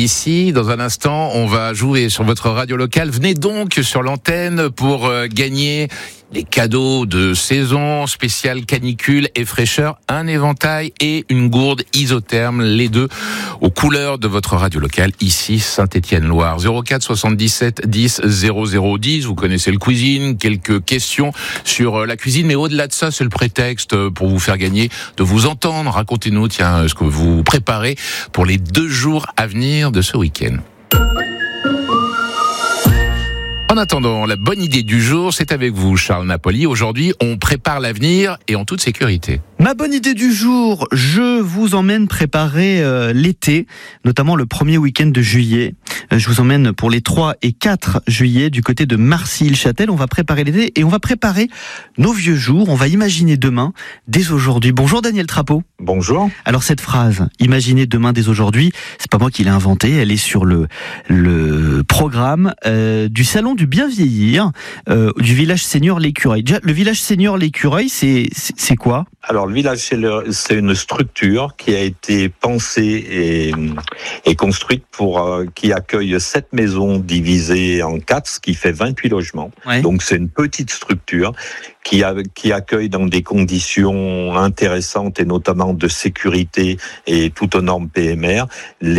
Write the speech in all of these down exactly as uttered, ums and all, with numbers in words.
Ici, dans un instant, on va jouer sur votre radio locale. Venez donc sur l'antenne pour euh, gagner des cadeaux de saison, spécial canicule et fraîcheur, un éventail et une gourde isotherme, les deux aux couleurs de votre radio locale, ici Saint-Étienne-Loire. zéro quatre soixante-dix-sept dix zéro zéro dix, vous connaissez le cuisine, quelques questions sur la cuisine, mais au-delà de ça, c'est le prétexte pour vous faire gagner, de vous entendre. Racontez-nous, tiens, ce que vous préparez pour les deux jours à venir de ce week-end. En attendant, la bonne idée du jour, c'est avec vous, Charles Napoli. Aujourd'hui, on prépare l'avenir et en toute sécurité. Ma bonne idée du jour, je vous emmène préparer euh, l'été, notamment le premier week-end de juillet. Euh, je vous emmène pour les trois et quatre juillet du côté de Marcilly-le-Châtel. On va préparer l'été et on va préparer nos vieux jours. On va imaginer demain, dès aujourd'hui. Bonjour Daniel Trapeau. Bonjour. Alors cette phrase, imaginer demain dès aujourd'hui, c'est pas moi qui l'ai inventée, elle est sur le, le programme euh, du salon du bien vieillir euh, du village Seigneur l'Écureuil. Déjà, le village Seigneur l'Écureuil, c'est, c'est, c'est quoi ? Alors le village Seigneur, c'est une structure qui a été pensée et, et construite pour euh, qui accueille sept maisons divisées en quatre, ce qui fait vingt-huit logements. Ouais. Donc c'est une petite structure qui, a, qui accueille dans des conditions intéressantes et notamment de sécurité et tout aux normes P M R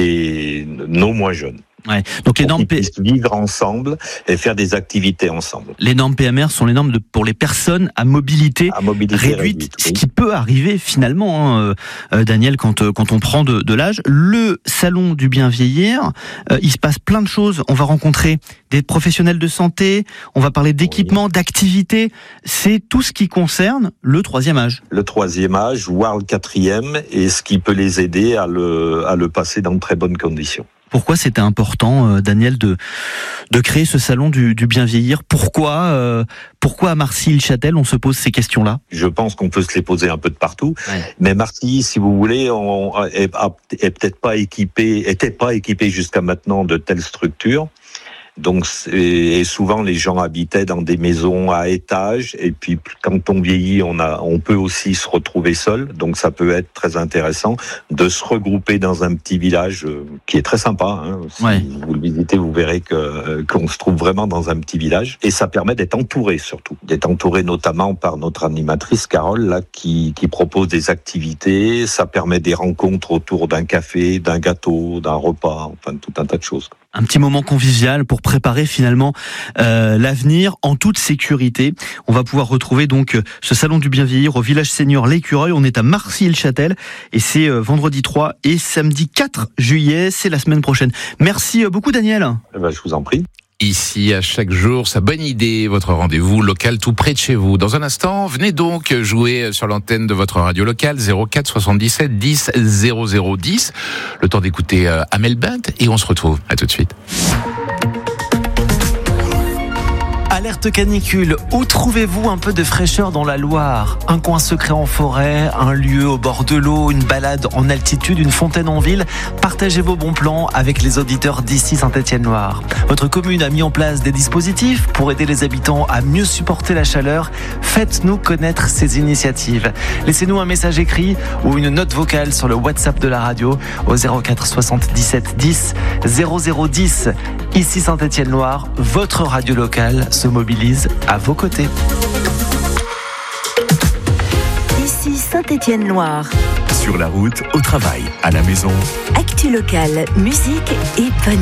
les nos moins jeunes. Ouais. Donc les normes P... vivre ensemble et faire des activités ensemble. Les normes P M R sont les normes de, pour les personnes à mobilité, à mobilité réduite, réduite, oui. Ce qui peut arriver finalement, hein, euh, Daniel, quand euh, quand on prend de, de l'âge. Le salon du bien vieillir, euh, il se passe plein de choses. On va rencontrer des professionnels de santé, on va parler d'équipement, oui. d'activité. C'est tout ce qui concerne le troisième âge. Le troisième âge, voire le quatrième, et ce qui peut les aider à le à le passer dans de très bonnes conditions. Pourquoi c'était important, euh, Daniel, de de créer ce salon du, du bien vieillir ? Pourquoi euh, pourquoi à Marcilly-le-Châtel on se pose ces questions-là ? Je pense qu'on peut se les poser un peu de partout, ouais. Mais Marcilly, si vous voulez, on, on est, est peut-être pas équipé, était pas équipé jusqu'à maintenant de telles structures. Donc, et souvent les gens habitaient dans des maisons à étages, et puis quand on vieillit, on a, on peut aussi se retrouver seul. Donc, ça peut être très intéressant de se regrouper dans un petit village euh, qui est très sympa. Hein. Si ouais. vous le visitez, vous verrez que euh, qu'on se trouve vraiment dans un petit village, et ça permet d'être entouré surtout, d'être entouré notamment par notre animatrice Carole là, qui qui propose des activités. Ça permet des rencontres autour d'un café, d'un gâteau, d'un repas, enfin tout un tas de choses. Un petit moment convivial pour préparer finalement euh, l'avenir en toute sécurité. On va pouvoir retrouver donc ce salon du bien vieillir au village Seigneur l'Écureuil. On est à Marcilly-le-Châtel et c'est euh, vendredi trois et samedi quatre juillet. C'est la semaine prochaine. Merci beaucoup Daniel. Eh ben, je vous en prie. Ici, à chaque jour, sa bonne idée, votre rendez-vous local tout près de chez vous. Dans un instant, venez donc jouer sur l'antenne de votre radio locale zéro quatre soixante-dix-sept dix zéro zéro dix. Le temps d'écouter Amel Bent et on se retrouve. À tout de suite. Alerte canicule, où trouvez-vous un peu de fraîcheur dans la Loire ? Un coin secret en forêt, un lieu au bord de l'eau, une balade en altitude, une fontaine en ville ? Partagez vos bons plans avec les auditeurs d'ici Saint-Étienne-Loire. Votre commune a mis en place des dispositifs pour aider les habitants à mieux supporter la chaleur. Faites-nous connaître ces initiatives. Laissez-nous un message écrit ou une note vocale sur le WhatsApp de la radio au zéro quatre soixante-dix-sept dix zéro zéro dix. Ici Saint-Étienne-Loire, votre radio locale se mobilise à vos côtés. Ici Saint-Étienne-Loire. Sur la route, au travail, à la maison. Actu locale, musique et bonne